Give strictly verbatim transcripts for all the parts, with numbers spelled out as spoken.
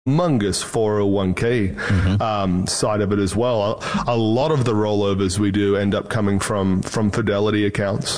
humongous four oh one k mm-hmm. um, side of it as well. A, a lot of the rollovers we do end up coming from, from Fidelity accounts.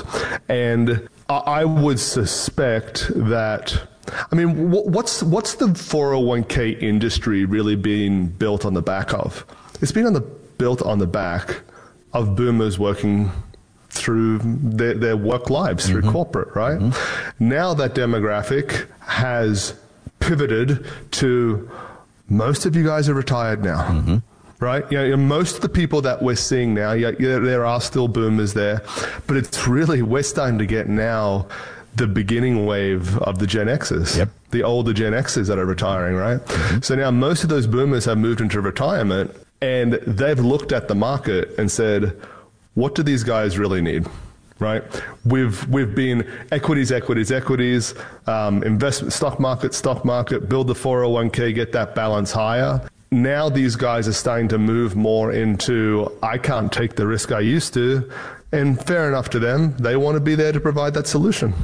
And I, I would suspect that, I mean, what's, what's the four oh one k industry really being built on the back of? It's been on the, built on the back of boomers working through their, their work lives, through mm-hmm. corporate, right? Mm-hmm. Now that demographic has pivoted to most of you guys are retired now, mm-hmm. right? You know, most of the people that we're seeing now, yeah, yeah, there are still boomers there, but it's really, we're starting to get now the beginning wave of the Gen Xers, yep. the older Gen Xers that are retiring, right? Mm-hmm. So now most of those boomers have moved into retirement, and they've looked at the market and said, what do these guys really need? Right, we've we've been equities, equities, equities, um, investment, stock market, stock market, build the four oh one k, get that balance higher. Now these guys are starting to move more into, I can't take the risk I used to, and fair enough to them. They want to be there to provide that solution.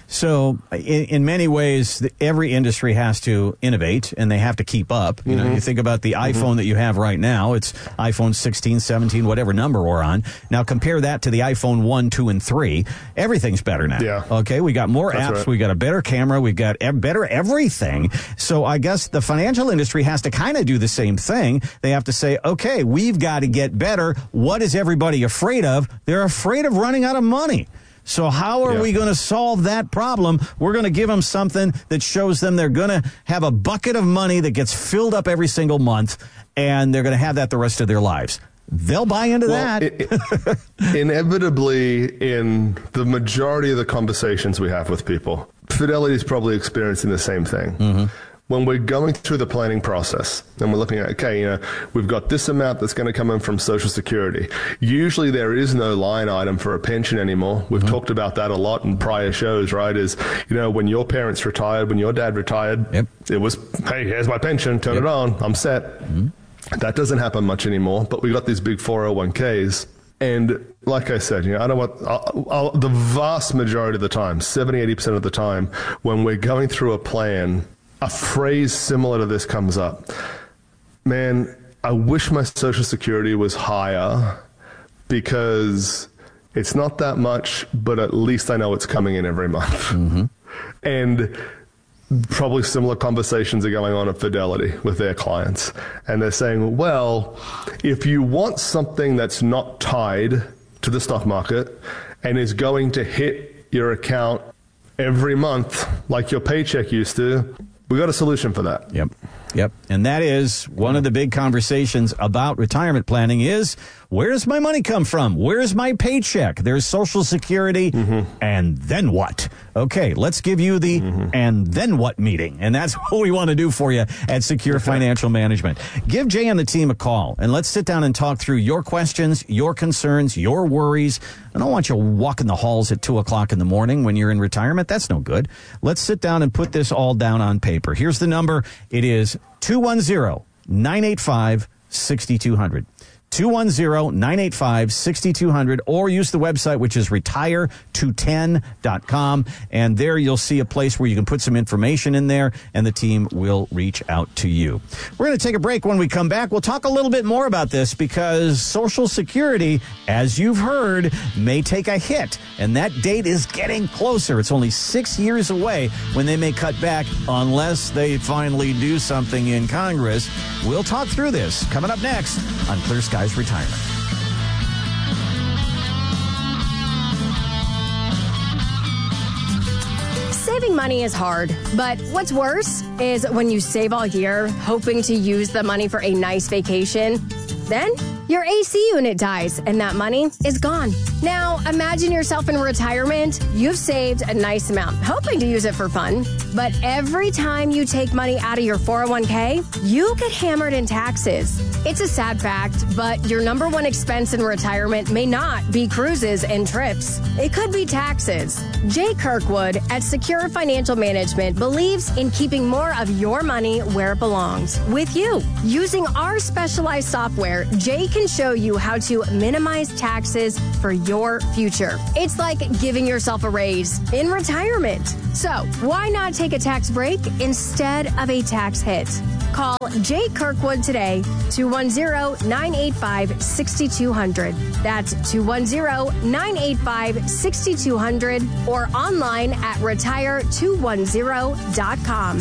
So in, in many ways, every industry has to innovate, and they have to keep up. You mm-hmm. know, you think about the mm-hmm. iPhone that you have right now. It's iPhone sixteen, seventeen, whatever number we're on. Now compare that to the iPhone one, two, and three. Everything's better now. Yeah. Okay, we got more That's apps. Right. We got a better camera. We've got e- better everything. So I guess the financial industry has to kind of do the same thing. They have to say, okay, we've got to get better. What is everybody afraid of? They're afraid of running out of money. So how are yeah. we going to solve that problem? We're going to give them something that shows them they're going to have a bucket of money that gets filled up every single month, and they're going to have that the rest of their lives. They'll buy into well, that. It, it, inevitably, in the majority of the conversations we have with people, Fidelity is probably experiencing the same thing. Mm-hmm. When we're going through the planning process and we're looking at, okay, you know, we've got this amount that's going to come in from Social Security. Usually there is no line item for a pension anymore. We've mm-hmm. talked about that a lot in prior shows, right? Is, you know, when your parents retired, when your dad retired, yep. it was, hey, here's my pension, turn yep. it on, I'm set. Mm-hmm. That doesn't happen much anymore, but we got these big four oh one k's. And like I said, you know, I don't want, I'll, I'll, the vast majority of the time, seventy, eighty percent of the time, when we're going through a plan, a phrase similar to this comes up. Man, I wish my Social Security was higher because it's not that much, but at least I know it's coming in every month. Mm-hmm. And probably similar conversations are going on at Fidelity with their clients. And they're saying, well, if you want something that's not tied to the stock market and is going to hit your account every month like your paycheck used to, we got a solution for that. Yep. Yep. And that is one of the big conversations about retirement planning is, where does my money come from? Where's my paycheck? There's Social Security. Mm-hmm. And then what? Okay, let's give you the mm-hmm. and then what meeting. And that's what we want to do for you at Secure Financial Management. Give Jay and the team a call, and let's sit down and talk through your questions, your concerns, your worries. I don't want you walking the halls at two o'clock in the morning when you're in retirement. That's no good. Let's sit down and put this all down on paper. Here's the number. It is two one zero, nine eight five, six two zero zero. two one zero, nine eight five, six two zero zero, or use the website, which is retire two ten dot com, and there you'll see a place where you can put some information in there, and the team will reach out to you. We're going to take a break. When we come back, we'll talk a little bit more about this, because Social Security, as you've heard, may take a hit, and that date is getting closer. It's only six years away when they may cut back, unless they finally do something in Congress. We'll talk through this coming up next on Clear Skies Retirement. Saving money is hard, but what's worse is when you save all year hoping to use the money for a nice vacation, then your A C unit dies and that money is gone. Now, imagine yourself in retirement. You've saved a nice amount, hoping to use it for fun. But every time you take money out of your four oh one k, you get hammered in taxes. It's a sad fact, but your number one expense in retirement may not be cruises and trips. It could be taxes. Jay Kirkwood at Secure Financial Management believes in keeping more of your money where it belongs, with you. Using our specialized software, Jay can show you how to minimize taxes for your future. It's like giving yourself a raise in retirement. So why not take a tax break instead of a tax hit? Call Jay Kirkwood today, two one zero, nine eight five, six two zero zero. That's two one zero, nine eight five, six two zero zero or online at retire two one zero dot com.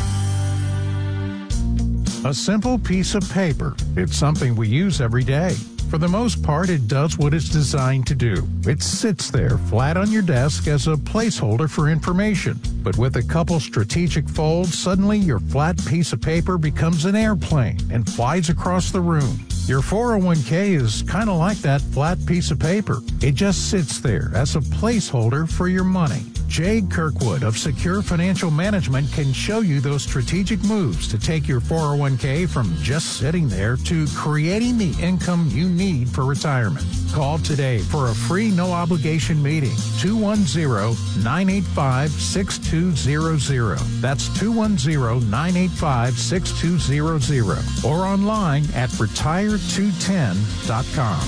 A simple piece of paper. It's something we use every day. For the most part, it does what it's designed to do. It sits there flat on your desk as a placeholder for information. But with a couple strategic folds, suddenly your flat piece of paper becomes an airplane and flies across the room. Your four oh one k is kind of like that flat piece of paper. It just sits there as a placeholder for your money. Jade Kirkwood of Secure Financial Management can show you those strategic moves to take your four oh one k from just sitting there to creating the income you need for retirement. Call today for a free no-obligation meeting. two one zero, nine eight five, six two zero zero. That's two one zero, nine eight five, six two zero zero. Or online at retire two ten dot com.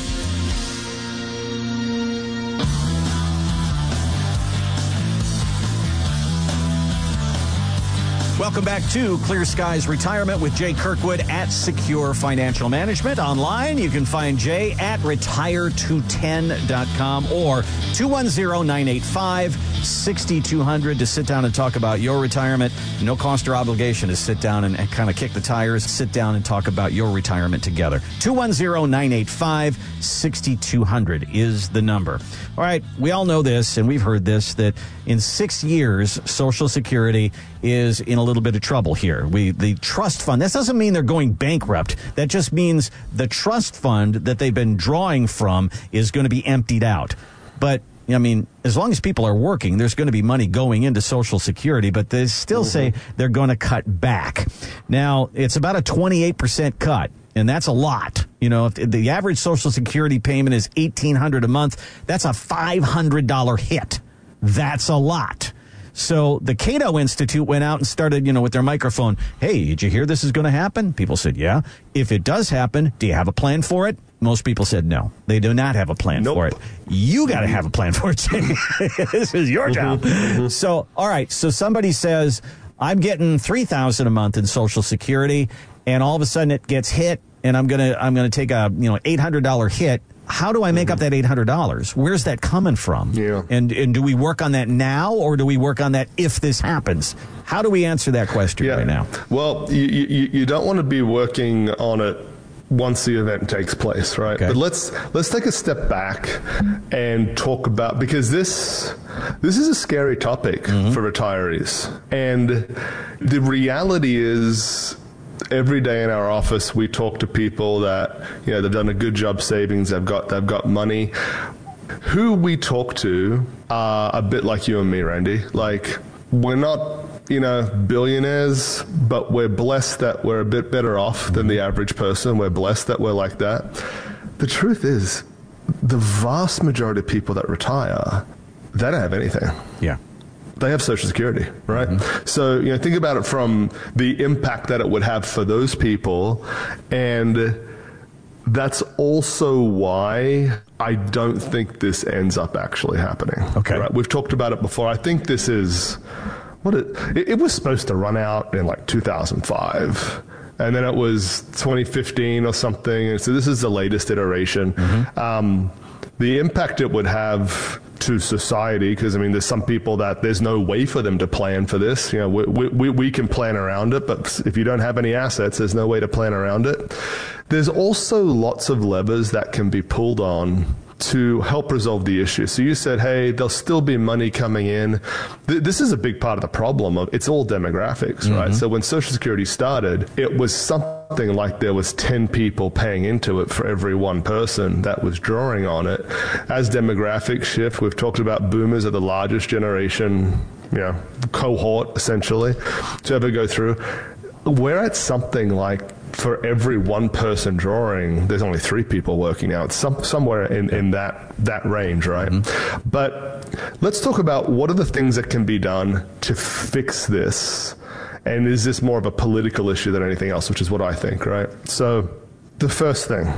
Welcome back to Clear Skies Retirement with Jay Kirkwood at Secure Financial Management. Online, you can find Jay at retire two ten dot com or two one zero, nine eight five, six two zero zero to sit down and talk about your retirement. No cost or obligation to sit down and, and kind of kick the tires, sit down and talk about your retirement together. two one zero, nine eight five, six two zero zero is the number. All right, we all know this, and we've heard this, that in six years, Social Security is in a little bit of trouble here. We the trust fund, this doesn't mean they're going bankrupt. That just means the trust fund that they've been drawing from is going to be emptied out. But I mean, as long as people are working, there's going to be money going into Social Security, but they still mm-hmm. say they're going to cut back. Now, it's about a twenty-eight percent cut, and that's a lot. You know, if the average Social Security payment is eighteen hundred dollars a month, that's a five hundred dollars hit. That's a lot. So the Cato Institute went out and started, you know, with their microphone, hey, did you hear this is going to happen? People said, yeah. If it does happen, do you have a plan for it? Most people said no. They do not have a plan nope. for it. You got to have a plan for it. This is your job. So, all right. So somebody says, I'm getting three thousand dollars a month in Social Security, and all of a sudden it gets hit, and I'm going to I'm going to take a, you know, eight hundred dollars hit. How do I make mm-hmm. up that eight hundred dollars? Where's that coming from? Yeah. And and do we work on that now, or do we work on that if this happens? How do we answer that question yeah. right now? Well, you, you, you don't want to be working on it once the event takes place, right? Okay. But let's let's take a step back and talk about, because this this is a scary topic mm-hmm. for retirees. And the reality is, every day in our office, we talk to people that, you know, they've done a good job savings, they've got they've got money. Who we talk to are a bit like you and me, Randy. Like, we're not, you know, billionaires, but we're blessed that we're a bit better off than the average person. We're blessed that we're like that. The truth is, the vast majority of people that retire, they don't have anything. Yeah. They have Social Security, right? Mm-hmm. So, you know, think about it from the impact that it would have for those people. And that's also why I don't think this ends up actually happening. Okay. Right? We've talked about it before. I think this is what it, it, it was supposed to run out in like two thousand five. And then it was twenty fifteen or something. And so this is the latest iteration. Mm-hmm. Um, the impact it would have to society, because I mean, there's some people that there's no way for them to plan for this. You know, we, we, we can plan around it, but if you don't have any assets, there's no way to plan around it. There's also lots of levers that can be pulled on to help resolve the issue. So you said, hey, there'll still be money coming in. Th- this is a big part of the problem of it's all demographics, mm-hmm. right? So when Social Security started, it was something like there was ten people paying into it for every one person that was drawing on it. As demographics shift, we've talked about boomers are the largest generation, you know, cohort essentially to ever go through. We're at something like, for every one person drawing, there's only three people working now. It's some, somewhere in, in that, that range, right? Mm-hmm. But let's talk about what are the things that can be done to fix this. And is this more of a political issue than anything else, which is what I think, right? So the first thing,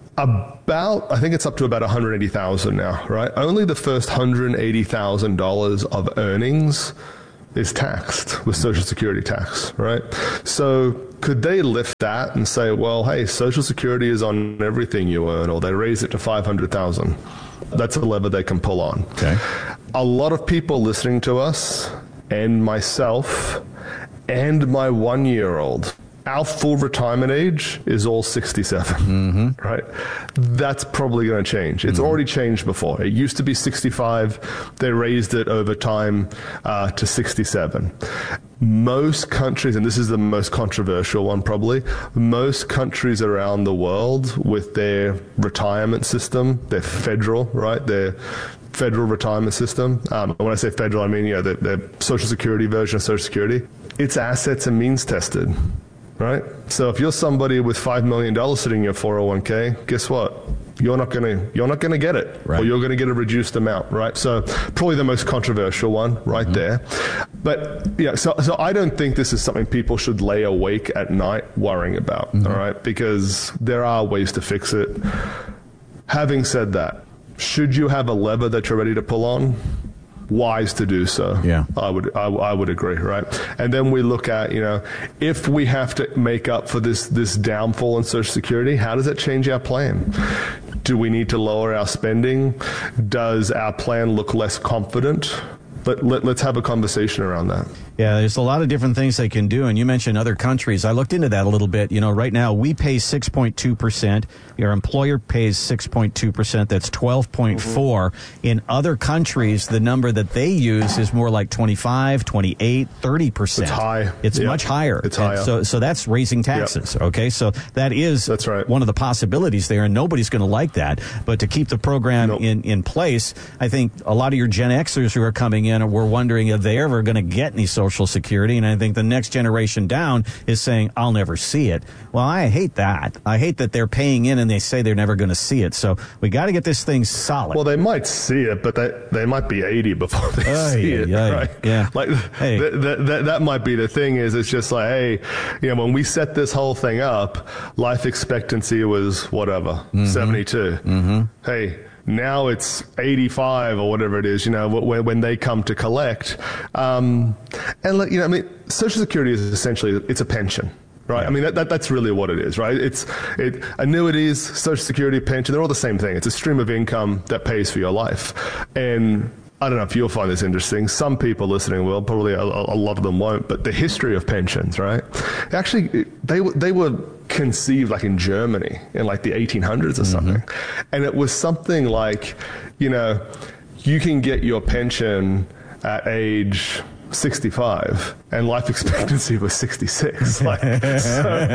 about, I think it's up to about one hundred eighty thousand dollars now, right? Only the first one hundred eighty thousand dollars of earnings is taxed with Social Security tax, right? So could they lift that and say, well, hey, Social Security is on everything you earn, or they raise it to five hundred thousand dollars? That's a lever they can pull on. Okay. A lot of people listening to us, and myself, and my one-year-old, our full retirement age is all sixty-seven, mm-hmm. right? That's probably going to change. It's mm-hmm. already changed before. It used to be sixty-five. They raised it over time uh, to sixty-seven. Most countries, and this is the most controversial one probably, most countries around the world with their retirement system, their federal, right? Their federal retirement system. Um, when I say federal, I mean, you know, the, the Social Security version of Social Security. It's assets and means tested. Right? So if you're somebody with five million dollars sitting in your four oh one k, guess what? You're not gonna you're not gonna get it. Right. Or you're gonna get a reduced amount, right? So probably the most controversial one right mm-hmm. there. But yeah, so so I don't think this is something people should lay awake at night worrying about, mm-hmm. all right? Because there are ways to fix it. Having said that, should you have a lever that you're ready to pull on? Wise to do so. Yeah, I would I, I would agree, right? And then we look at, you know, if we have to make up for this this downfall in Social Security, how does that change our plan? Do we need to lower our spending? Does our plan look less confident? But let, let's have a conversation around that. Yeah, there's a lot of different things they can do. And you mentioned other countries. I looked into that a little bit. You know, right now we pay six point two percent. Your employer pays six point two percent. That's twelve point four. Mm-hmm. In other countries, the number that they use is more like twenty-five, twenty-eight, thirty percent. It's high. It's yep. much higher. It's higher. So, so that's raising taxes. Yep. Okay, so that is that's right. one of the possibilities there, and nobody's going to like that. But to keep the program nope. in, in place, I think a lot of your Gen Xers who are coming in were wondering if they ever going to get any Social Security, and I think the next generation down is saying, I'll never see it. Well, I hate that. I hate that they're paying in and they say they're never going to see it. So we got to get this thing solid. Well, they might see it, but they, they might be eighty before they oh, see yeah, it. Yeah, right? yeah. Like hey. th- th- th- that might be the thing is it's just like, hey, you know, when we set this whole thing up, life expectancy was whatever, mm-hmm. seventy-two. Mm-hmm. Hey, now it's eighty-five or whatever it is, you know, when, when they come to collect. Um, and, you know, I mean, Social Security is essentially, it's a pension. Right. Yeah. I mean, that, that that's really what it is, right? It's it annuities, Social Security, pension, they're all the same thing. It's a stream of income that pays for your life. And I don't know if you'll find this interesting. Some people listening will, probably a, a lot of them won't, but the history of pensions, right? Actually, they, they were conceived like in Germany in like the eighteen hundreds or something. Mm-hmm. And it was something like, you know, you can get your pension at age sixty-five and life expectancy was sixty-six. Like, so,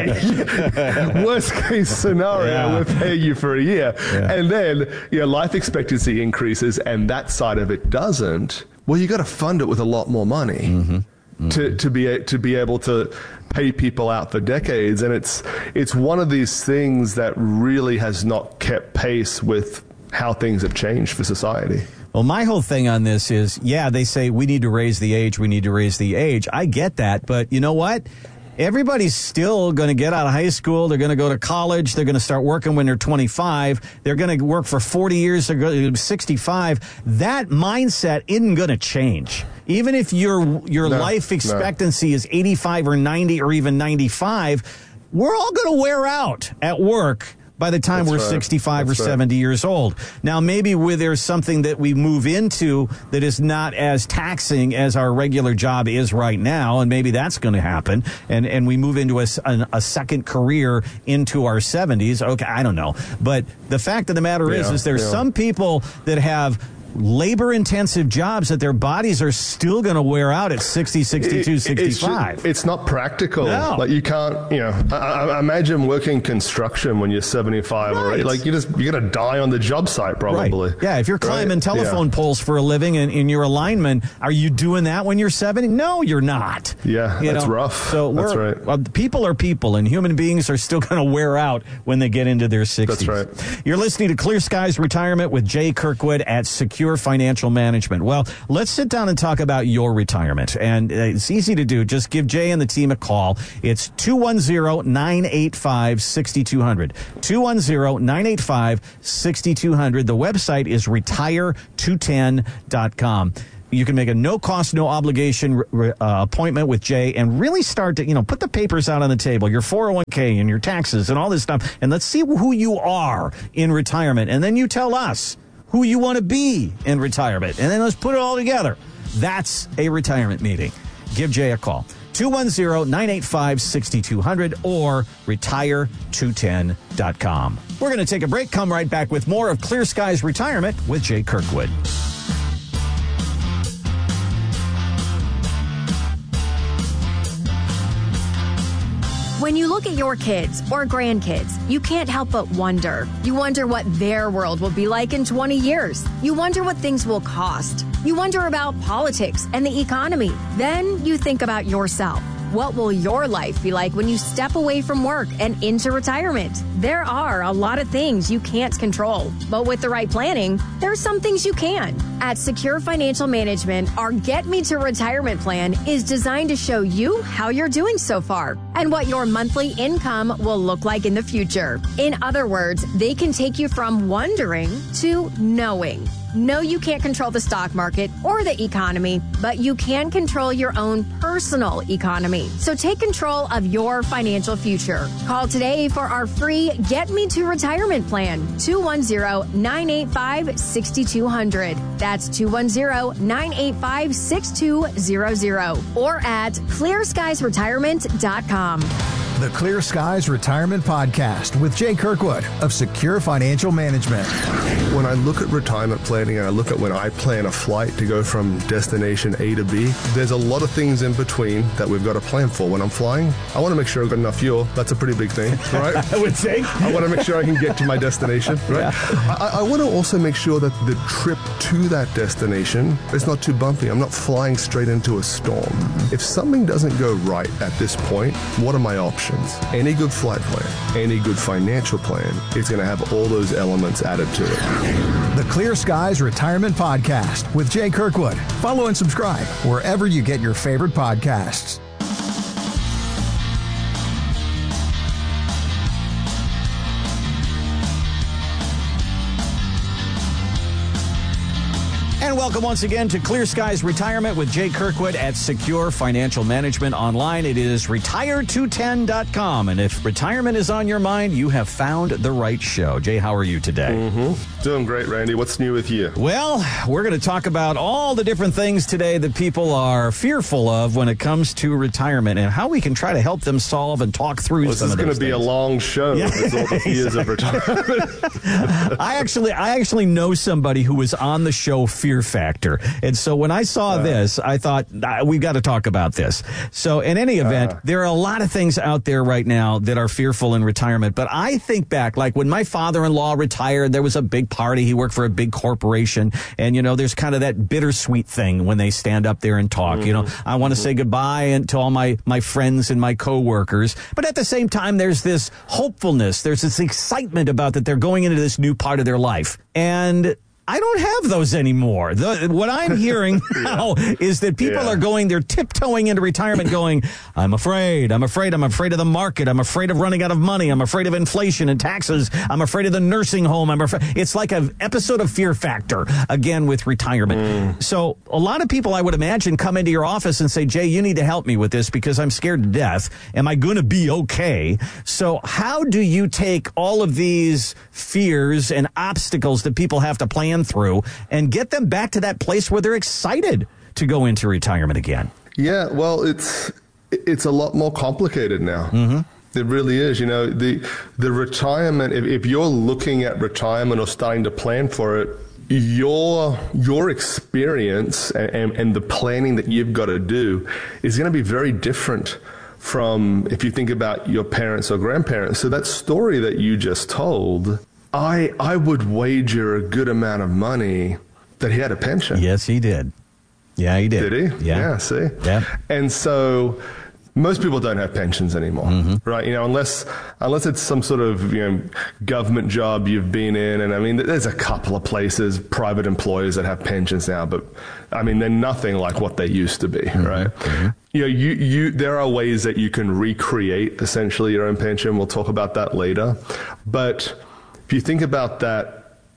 hey, worst case scenario, yeah. we'll pay you for a year. Yeah. And then, you know, life expectancy increases and that side of it doesn't. Well, you got to fund it with a lot more money mm-hmm. Mm-hmm. to, to be, to be able to pay people out for decades. And it's, it's one of these things that really has not kept pace with how things have changed for society. Well, my whole thing on this is, yeah, they say we need to raise the age, we need to raise the age. I get that, but you know what? Everybody's still going to get out of high school. They're going to go to college. They're going to start working when they're twenty-five. They're going to work for forty years. They're going to be sixty-five. That mindset isn't going to change. Even if your your no, life expectancy no. is eighty-five or ninety or even ninety-five, we're all going to wear out at work by the time That's we're right. sixty-five That's or right. seventy years old. Now, maybe where there's something that we move into that is not as taxing as our regular job is right now, and maybe that's going to happen, and, and we move into a, a, a second career into our seventies. Okay, I don't know. But the fact of the matter yeah, is, is there's yeah. some people that have labor-intensive jobs that their bodies are still going to wear out at sixty, sixty-two, sixty-five. It's, just, it's not practical. No. Like you can't, you know, I, I imagine working construction when you're seventy-five right. or like you just, you're going to die on the job site probably. Right. Yeah, if you're climbing right? telephone yeah. poles for a living and in your alignment, are you doing that when you're seventy? No, you're not. Yeah, you that's know? rough. So that's right. Well, people are people, and human beings are still going to wear out when they get into their sixties. That's right. You're listening to Clear Skies Retirement with Jay Kirkwood at Secure Financial Management. Well, let's sit down and talk about your retirement. And it's easy to do. Just give Jay and the team a call. It's two one zero, nine eight five, six two zero zero. two one zero, nine eight five, six two zero zero. The website is retire two ten dot com. You can make a no-cost, no-obligation uh, appointment with Jay and really start to, you know, put the papers out on the table, your four oh one k and your taxes and all this stuff, and let's see who you are in retirement. And then you tell us who you want to be in retirement, and then let's put it all together. That's a retirement meeting. Give Jay a call. two one zero, nine eight five, six two zero zero or retire two ten dot com. We're going to take a break, come right back with more of Clear Skies Retirement with Jay Kirkwood. When you look at your kids or grandkids, you can't help but wonder. You wonder what their world will be like in twenty years. You wonder what things will cost. You wonder about politics and the economy. Then you think about yourself. What will your life be like when you step away from work and into retirement? There are a lot of things you can't control, but with the right planning, there are some things you can. At Secure Financial Management, our Get Me to Retirement plan is designed to show you how you're doing so far and what your monthly income will look like in the future. In other words, they can take you from wondering to knowing. No, you can't control the stock market or the economy, but you can control your own personal economy. So take control of your financial future. Call today for our free Get Me to Retirement plan, two one zero, nine eight five, six two zero zero. That's two one zero, nine eight five, six two zero zero or at clear skies retirement dot com. The Clear Skies Retirement Podcast with Jay Kirkwood of Secure Financial Management. When I look at retirement planning and I look at when I plan a flight to go from destination A to B, there's a lot of things in between that we've got to plan for. When I'm flying, I want to make sure I've got enough fuel. That's a pretty big thing, right? I would say. I want to make sure I can get to my destination, right? Yeah. I, I want to also make sure that the trip to that destination is not too bumpy. I'm not flying straight into a storm. If something doesn't go right at this point, what are my options? Any good flight plan, any good financial plan, it's going to have all those elements added to it. The Clear Skies Retirement Podcast with Jay Kirkwood. Follow and subscribe wherever you get your favorite podcasts. And welcome once again to Clear Skies Retirement with Jay Kirkwood at Secure Financial Management. Online, it is retire two ten dot com. And if retirement is on your mind, you have found the right show. Jay, how are you today? Mm-hmm. Doing great, Randy. What's new with you? Well, we're going to talk about all the different things today that people are fearful of when it comes to retirement and how we can try to help them solve and talk through well, some of those those things. This is going to be a long show. Yeah. With all the fears of retirement. I actually, I actually know somebody who was on the show Fear Factor. And so when I saw uh, this, I thought, ah, we've got to talk about this. So in any event, uh, there are a lot of things out there right now that are fearful in retirement. But I think back, like when my father-in-law retired, there was a big party. He worked for a big corporation. And, you know, there's kind of that bittersweet thing when they stand up there and talk. Mm-hmm. You know, I want to mm-hmm. say goodbye and to all my, my friends and my coworkers. But at the same time, there's this hopefulness. There's this excitement about that they're going into this new part of their life. And I don't have those anymore. The, what I'm hearing yeah. now is that people yeah. are going, they're tiptoeing into retirement going, I'm afraid, I'm afraid, I'm afraid of the market. I'm afraid of running out of money. I'm afraid of inflation and taxes. I'm afraid of the nursing home. I'm afraid. It's like an episode of Fear Factor, again, with retirement. Mm. So a lot of people, I would imagine, come into your office and say, Jay, you need to help me with this because I'm scared to death. Am I going to be okay? So how do you take all of these fears and obstacles that people have to plan through and get them back to that place where they're excited to go into retirement again? Yeah, well, it's it's a lot more complicated now. Mm-hmm. It really is. You know, the the retirement, if, if you're looking at retirement or starting to plan for it, your your experience and, and, and the planning that you've got to do is going to be very different from if you think about your parents or grandparents. So that story that you just told, I I would wager a good amount of money that he had a pension. Yes, he did. Yeah, he did. Did he? Yeah. Yeah, see? Yeah. And so most people don't have pensions anymore, mm-hmm. right? You know, unless unless it's some sort of, you know, government job you've been in. And I mean, there's a couple of places, private employers that have pensions now, but I mean, they're nothing like what they used to be, mm-hmm. right? Mm-hmm. You know, you, you, there are ways that you can recreate essentially your own pension. We'll talk about that later. But if you think about that,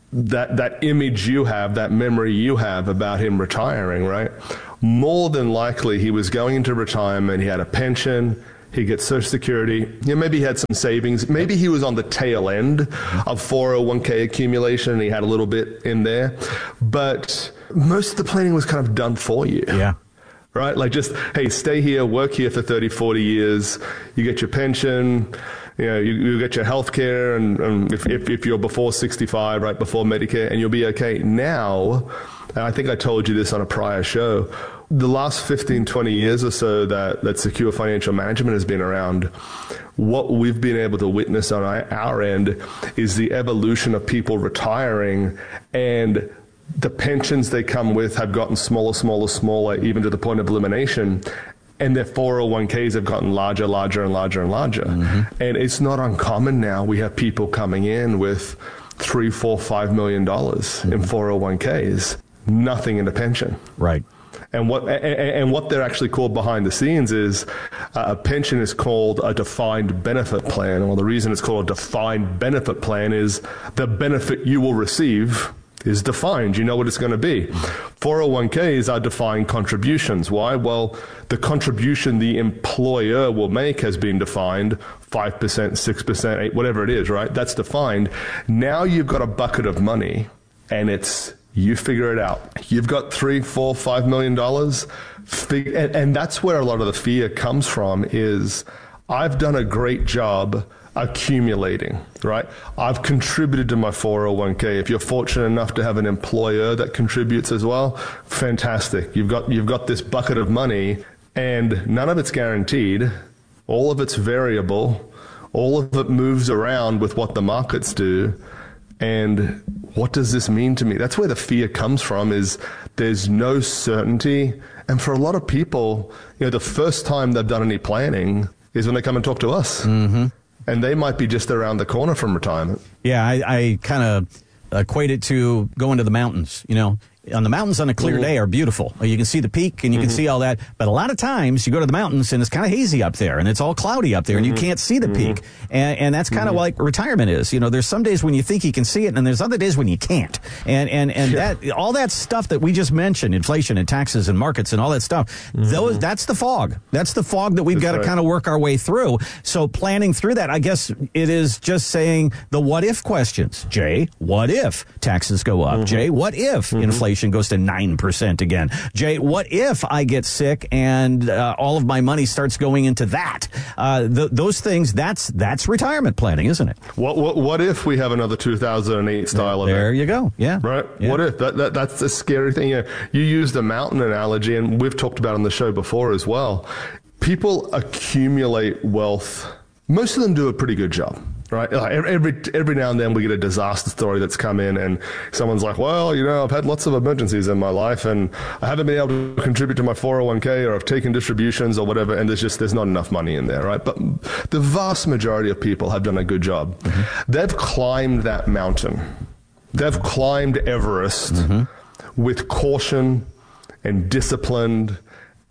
that that image you have, that memory you have about him retiring, right? More than likely, he was going into retirement. He had a pension. He gets Social Security. You know, maybe he had some savings. Maybe he was on the tail end of four oh one k accumulation, and he had a little bit in there. But most of the planning was kind of done for you. Yeah. Right? Like just, hey, stay here, work here for thirty, forty years. You get your pension. You know, you, you get your health care, and, and if, if, if you're before sixty-five, right, before Medicare, and you'll be okay. Now, and I think I told you this on a prior show, the last fifteen, twenty years or so that, that secure financial management has been around, what we've been able to witness on our, our end is the evolution of people retiring, and the pensions they come with have gotten smaller, smaller, smaller, even to the point of elimination. And their four oh one k's have gotten larger, larger, and larger, and larger. Mm-hmm. And it's not uncommon now. We have people coming in with three, four, five million dollars mm-hmm. in four oh one k's, nothing in a pension. Right. And what and, and what they're actually called behind the scenes is uh, a pension is called a defined benefit plan. Well, the reason it's called a defined benefit plan is the benefit you will receive is defined. You know what it's going to be. four oh one k's are defined contributions. Why? Well, the contribution the employer will make has been defined, five percent, six percent, eight, whatever it is, right? That's defined. Now you've got a bucket of money, and it's, you figure it out. You've got three, four, five million dollars. Fig- and, and that's where a lot of the fear comes from is, I've done a great job accumulating, right? I've contributed to my four oh one k. If you're fortunate enough to have an employer that contributes as well, fantastic. You've got you've got this bucket of money, and none of it's guaranteed. All of it's variable. All of it moves around with what the markets do. And what does this mean to me? That's where the fear comes from, is there's no certainty. And for a lot of people, you know, the first time they've done any planning is when they come and talk to us. Mm-hmm. And they might be just around the corner from retirement. Yeah, I, I kind of equate it to going to the mountains. You know, on the mountains on a clear mm-hmm. day are beautiful. You can see the peak and you mm-hmm. can see all that. But a lot of times you go to the mountains and it's kind of hazy up there and it's all cloudy up there mm-hmm. and you can't see the mm-hmm. peak. And, and that's kind of mm-hmm. like retirement is. You know, there's some days when you think you can see it and there's other days when you can't. And and, and yeah. that all that stuff that we just mentioned, inflation and taxes and markets and all that stuff, mm-hmm. those that's the fog. That's the fog that we've got to right. kind of work our way through. So planning through that, I guess it is just saying the what if questions. Jay, what if taxes go up? Mm-hmm. Jay, what if mm-hmm. inflation goes to nine percent again? Jay, what if I get sick and uh, all of my money starts going into that? Uh, th- those things, that's that's retirement planning, isn't it? What what, what if we have another two thousand eight style there, event? There you go. Yeah. Right? Yeah. What if? That, that That's the scary thing. You know, you used the mountain analogy, and we've talked about it on the show before as well. People accumulate wealth. Most of them do a pretty good job. Right? Like every every now and then we get a disaster story that's come in and someone's like, well, you know, I've had lots of emergencies in my life and I haven't been able to contribute to my four oh one k, or I've taken distributions or whatever, and there's just, there's not enough money in there, right? But the vast majority of people have done a good job. Mm-hmm. They've climbed that mountain. They've climbed Everest mm-hmm. with caution and disciplined,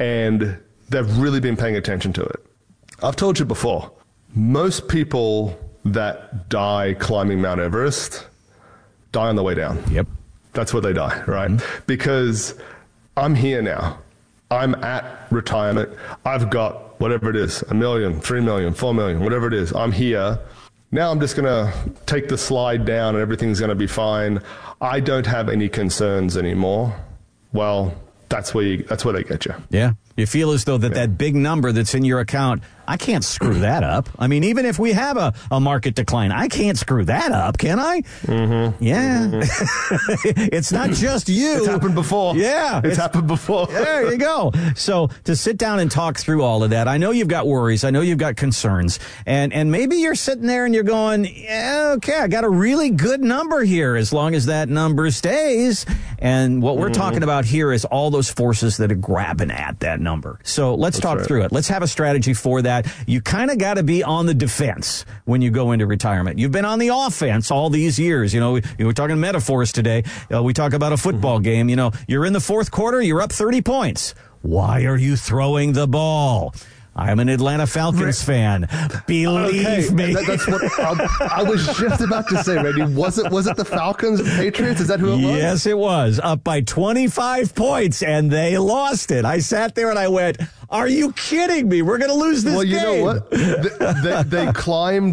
and they've really been paying attention to it. I've told you before, most people that die climbing Mount Everest die on the way down. Yep. That's where they die, right? Mm-hmm. Because I'm here now. I'm at retirement. I've got whatever it is, a million, three million, four million, whatever it is. I'm here. Now I'm just going to take the slide down and everything's going to be fine. I don't have any concerns anymore. Well, that's where you, that's where they get you. Yeah. You feel as though that yeah. that big number that's in your account, I can't screw that up. I mean, even if we have a, a market decline, I can't screw that up, can I? Mm-hmm. Yeah. Mm-hmm. It's not just you. It's happened before. Yeah. It's, it's happened before. There you go. So to sit down and talk through all of that, I know you've got worries. I know you've got concerns. And, and maybe you're sitting there and you're going, yeah, okay, I got a really good number here as long as that number stays. And what we're mm-hmm. talking about here is all those forces that are grabbing at that number. number. So let's That's talk right. through it. Let's have a strategy for that. You kind of got to be on the defense when you go into retirement. You've been on the offense all these years. You know, we, we're talking metaphors today. Uh, we talk about a football mm-hmm. game. You know, you're in the fourth quarter, you're up thirty points. Why are you throwing the ball? I'm an Atlanta Falcons fan. Believe Okay, me. that- that's what I, I was just about to say, Randy. Was it was it the Falcons and Patriots? Is that who it was? Yes, it was. Up by twenty-five points, and they lost it. I sat there and I went, are you kidding me? We're going to lose this Well, you game. know what? They, they, they climbed